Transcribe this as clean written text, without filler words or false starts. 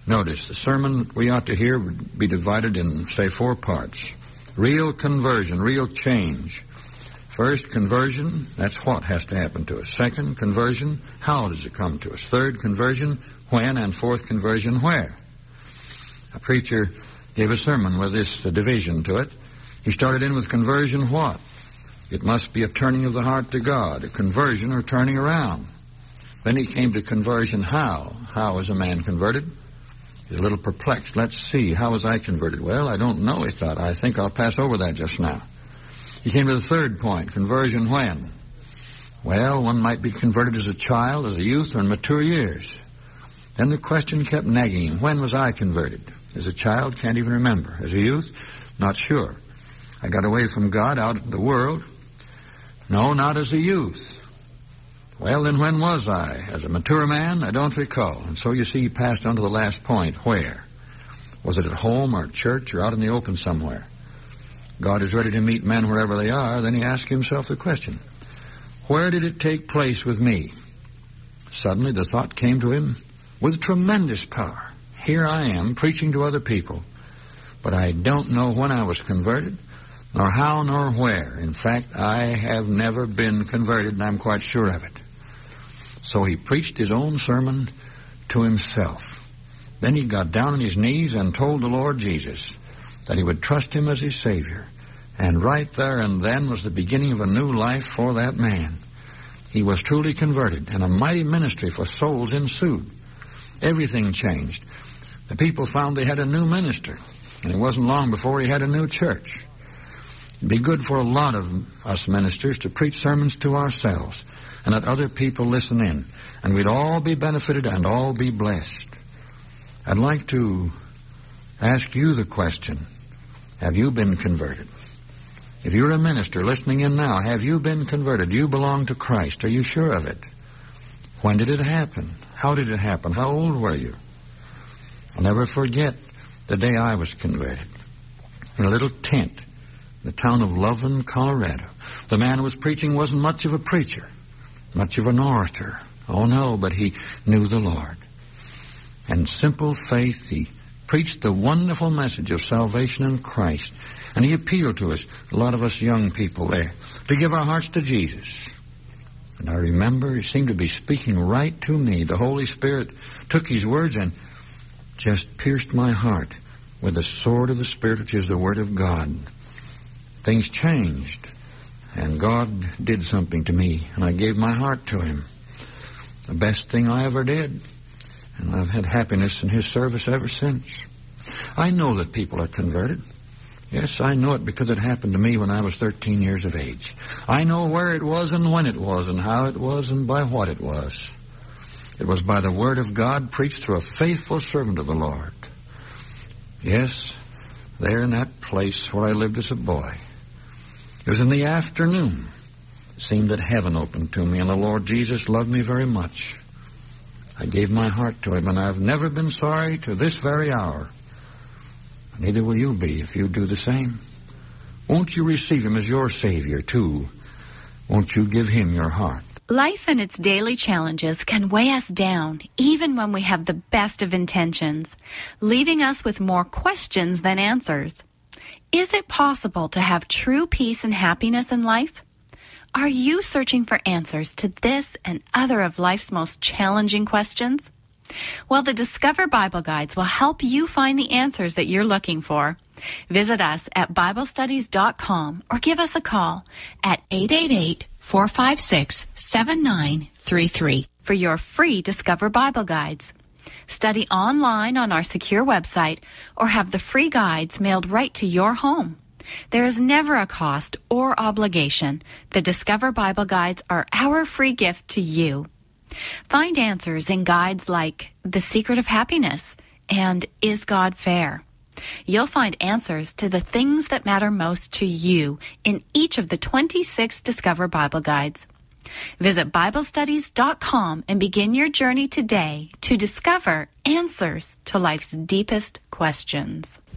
Notice, the sermon we ought to hear would be divided in, say, 4 parts. Real conversion, real change. First, conversion, that's what has to happen to us. Second, conversion, how does it come to us? Third, conversion, when? And fourth, conversion, where? A preacher gave a sermon with this division to it. He started in with conversion what? It must be a turning of the heart to God, a conversion or turning around. Then he came to conversion how? How is a man converted? He's a little perplexed. Let's see, how was I converted? Well, I don't know, he thought. I think I'll pass over that just now. He came to the third point, conversion when? Well, one might be converted as a child, as a youth, or in mature years. Then the question kept nagging him, when was I converted? As a child, can't even remember. As a youth, not sure. I got away from God out in the world. No, not as a youth. Well, then when was I? As a mature man? I don't recall. And so you see he passed on to the last point. Where? Was it at home or at church or out in the open somewhere? God is ready to meet men wherever they are. Then he asked himself the question, where did it take place with me? Suddenly the thought came to him with tremendous power. Here I am preaching to other people, but I don't know when I was converted, nor how, nor where. In fact, I have never been converted, and I'm quite sure of it. So he preached his own sermon to himself. Then he got down on his knees and told the Lord Jesus that he would trust him as his Savior. And right there and then was the beginning of a new life for that man. He was truly converted, and a mighty ministry for souls ensued. Everything changed. The people found they had a new minister, and it wasn't long before he had a new church. It'd be good for a lot of us ministers to preach sermons to ourselves and let other people listen in, and we'd all be benefited and all be blessed. I'd like to ask you the question, have you been converted? If you're a minister listening in now, have you been converted? Do you belong to Christ? Are you sure of it? When did it happen? How did it happen? How old were you? I'll never forget the day I was converted. In a little tent in the town of Loveland, Colorado. The man who was preaching wasn't much of a preacher, much of an orator. Oh no, but he knew the Lord. And simple faith, he preached the wonderful message of salvation in Christ. And he appealed to us, a lot of us young people there, to give our hearts to Jesus. And I remember he seemed to be speaking right to me. The Holy Spirit took his words and just pierced my heart with the sword of the Spirit, which is the Word of God. Things changed, and God did something to me, and I gave my heart to him. The best thing I ever did, and I've had happiness in his service ever since. I know that people are converted. Yes, I know it because it happened to me when I was 13 years of age. I know where it was and when it was and how it was and by what it was. It was by the Word of God preached through a faithful servant of the Lord. Yes, there in that place where I lived as a boy. It was in the afternoon. It seemed that heaven opened to me, and the Lord Jesus loved me very much. I gave my heart to him, and I've never been sorry to this very hour. Neither will you be if you do the same. Won't you receive him as your Savior, too? Won't you give him your heart? Life and its daily challenges can weigh us down, even when we have the best of intentions, leaving us with more questions than answers. Is it possible to have true peace and happiness in life? Are you searching for answers to this and other of life's most challenging questions? Well, the Discover Bible Guides will help you find the answers that you're looking for. Visit us at BibleStudies.com or give us a call at 888-456-7933 for your free Discover Bible Guides. Study online on our secure website or have the free guides mailed right to your home. There is never a cost or obligation. The Discover Bible Guides are our free gift to you. Find answers in guides like The Secret of Happiness and Is God Fair? You'll find answers to the things that matter most to you in each of the 26 Discover Bible Guides. Visit BibleStudies.com and begin your journey today to discover answers to life's deepest questions.